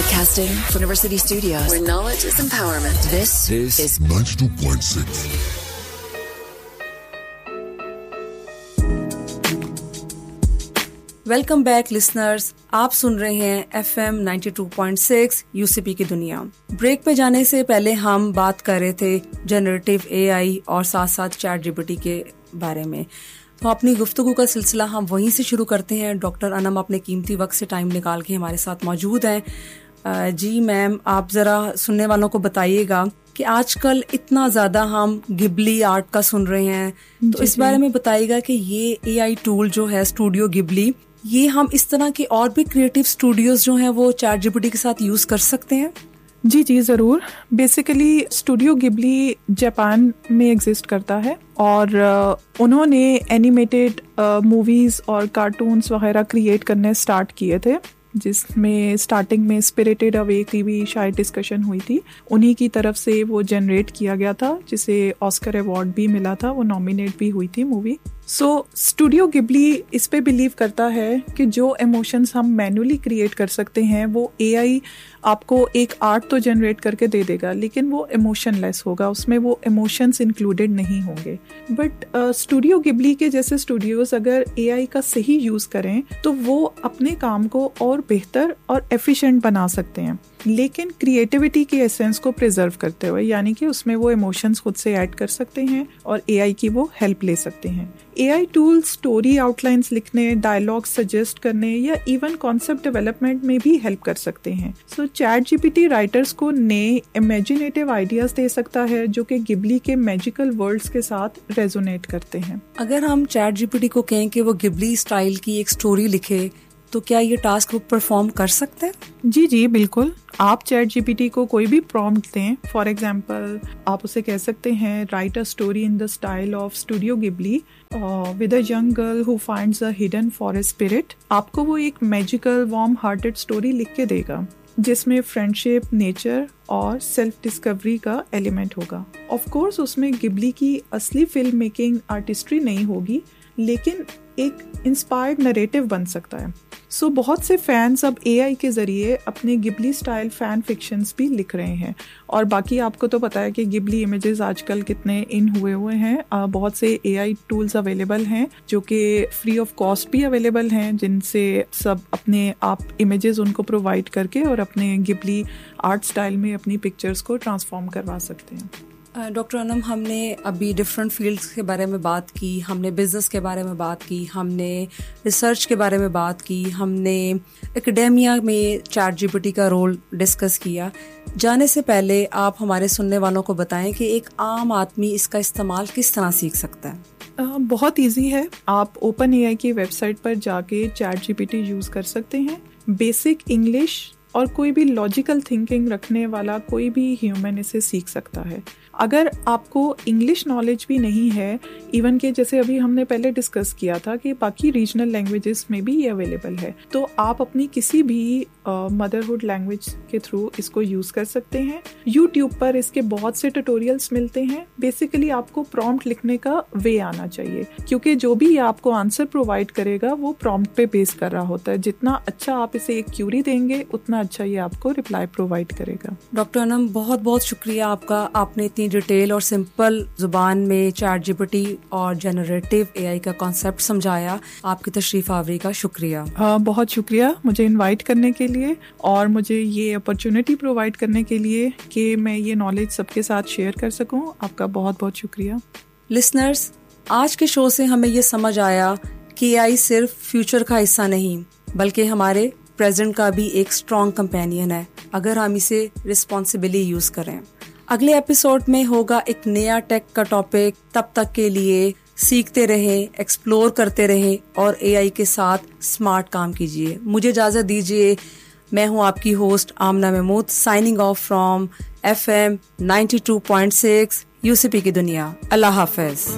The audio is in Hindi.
Broadcasting from University Studios, where knowledge is empowerment. This is 92.6. Welcome back listeners, आप सुन रहे हैं FM 92.6 यूसीपी की दुनिया। ब्रेक पे जाने से पहले हम बात कर रहे थे जनरेटिव AI और साथ साथ चैट जीपीटी के बारे में। तो अपनी गुफ्तगू का सिलसिला हम वहीं से शुरू करते हैं। डॉक्टर अनम अपने कीमती वक्त से टाइम निकाल के हमारे साथ मौजूद हैं। जी मैम, आप ज़रा सुनने वालों को बताइएगा कि आजकल इतना ज़्यादा हम गिबली आर्ट का सुन रहे हैं, तो इस बारे में बताइएगा कि ये AI टूल जो है स्टूडियो गिबली, ये हम इस तरह के और भी क्रिएटिव स्टूडियोज जो हैं वो चैट जीपीटी के साथ यूज़ कर सकते हैं? जी ज़रूर। बेसिकली स्टूडियो गिबली जापान में एग्जिस्ट करता है और उन्होंने एनिमेटेड मूवीज़ और कार्टून्स वगैरह क्रिएट करने स्टार्ट किए थे, जिसमें स्टार्टिंग में स्पिरिटेड अवे की भी शायद डिस्कशन हुई थी। उन्हीं की तरफ से वो जनरेट किया गया था, जिसे ऑस्कर अवार्ड भी मिला था, वो नॉमिनेट भी हुई थी मूवी। सो स्टूडियो गिबली इस पे बिलीव करता है कि जो इमोशंस हम मैन्युअली क्रिएट कर सकते हैं वो AI आपको एक आर्ट तो जनरेट करके दे देगा, लेकिन वो इमोशनलेस होगा, उसमें वो इमोशंस इंक्लूडेड नहीं होंगे। बट स्टूडियो गिबली के जैसे स्टूडियोज अगर AI का सही यूज़ करें तो वो अपने काम को और बेहतर और एफिशिएंट बना सकते हैं, लेकिन क्रिएटिविटी के एसेंस को प्रिजर्व करते हुए, यानी कि उसमें वो इमोशंस खुद से ऐड कर सकते हैं और AI की वो हेल्प ले सकते हैं। AI टूल स्टोरी आउटलाइंस लिखने, डायलॉग सजेस्ट करने या इवन कॉन्सेप्ट डेवलपमेंट में भी हेल्प कर सकते हैं। सो चैट जीपीटी राइटर्स को नए इमेजिनेटिव आइडियाज दे सकता है जो कि गिबली के मैजिकल वर्ल्ड्स के साथ रेजोनेट करते हैं। अगर हम चैट जीपीटी को कहें कि वो गिबली स्टाइल की एक स्टोरी लिखे, तो क्या ये टास्क वो परफॉर्म कर सकते हैं? जी बिल्कुल। आप चैट जीपीटी को कोई भी प्रॉम्प्ट दें, फॉर एग्जांपल आप उसे कह सकते हैं right a story in the style of studio Ghibli with a young girl who finds a hidden forest spirit. आपको वो एक मैजिकल वार्म हार्टेड स्टोरी लिख के देगा, जिसमें फ्रेंडशिप, नेचर और सेल्फ डिस्कवरी का एलिमेंट होगा। ऑफ कोर्स उसमें गिबली की असली फिल्म मेकिंग आर्टिस्ट्री नहीं होगी, लेकिन एक इंस्पायर्ड नरेटिव बन सकता है। सो बहुत से फैंस अब AI के जरिए अपने गिबली स्टाइल फैन फिक्शंस भी लिख रहे हैं। और बाकी आपको तो पता है कि गिबली इमेजेस आजकल कितने इन हुए हैं। बहुत से AI टूल्स अवेलेबल हैं जो कि फ्री ऑफ कॉस्ट भी अवेलेबल हैं, जिनसे सब अपने आप इमेजेस उनको प्रोवाइड करके और अपने गिबली आर्ट स्टाइल में अपनी पिक्चर्स को ट्रांसफॉर्म करवा सकते हैं। डॉक्टर अनम, हमने अभी डिफरेंट फील्ड्स के बारे में बात की, हमने बिजनेस के बारे में बात की, हमने रिसर्च के बारे में बात की, हमने एकेडेमिया में चैट जीपीटी का रोल डिस्कस किया। जाने से पहले आप हमारे सुनने वालों को बताएं कि एक आम आदमी इसका इस्तेमाल किस तरह सीख सकता है? बहुत ईजी है। आप ओपन AI की वेबसाइट पर जाके चैट जीपीटी यूज़ कर सकते हैं। बेसिक इंग्लिश और कोई भी लॉजिकल थिंकिंग रखने वाला कोई भी ह्यूमन इसे सीख सकता है। अगर आपको इंग्लिश नॉलेज भी नहीं है, इवन के जैसे अभी हमने पहले डिस्कस किया था कि बाकी रीजनल लैंग्वेजेस में भी ये अवेलेबल है, तो आप अपनी किसी भी मदरहुड लैंग्वेज के थ्रू इसको यूज़ कर सकते हैं। यूट्यूब पर इसके बहुत से ट्यूटोरियल्स मिलते हैं। बेसिकली आपको प्रॉम्प्ट लिखने का वे आना चाहिए, क्योंकि जो भी आपको आंसर प्रोवाइड करेगा वो प्रॉम्प्ट पे बेस कर रहा होता है। जितना अच्छा आप इसे एक क्यूरी देंगे, उतना अच्छा ये आपको रिप्लाई प्रोवाइड करेगा। डॉक्टर अनम, बहुत बहुत शुक्रिया आपका। आपने इतनी डिटेल और सिंपल जुबान में चैट जीपीटी और जनरेटिव AI का कॉन्सेप्ट समझाया। आपकी तशरीफ आवरी का शुक्रिया। बहुत शुक्रिया मुझे इनवाइट करने के लिए और मुझे ये अपॉर्चुनिटी प्रोवाइड करने के लिए कि मैं ये नॉलेज सबके साथ शेयर कर सकूं। आपका बहुत बहुत शुक्रिया। लिसनर्स, आज के शो से हमें ये समझ आया कि AI सिर्फ फ्यूचर का हिस्सा नहीं, बल्कि हमारे प्रेजेंट का भी एक स्ट्रॉन्ग कंपेनियन है, अगर हम इसे रिस्पॉन्सिबली यूज करें। अगले एपिसोड में होगा एक नया टेक का टॉपिक। तब तक के लिए सीखते रहें, एक्सप्लोर करते रहें और AI के साथ स्मार्ट काम कीजिए। मुझे इजाजत दीजिए। मैं हूं आपकी host Amna Mahmood, signing off from FM 92.6 UCP की दुनिया। अल्लाह हाफिज।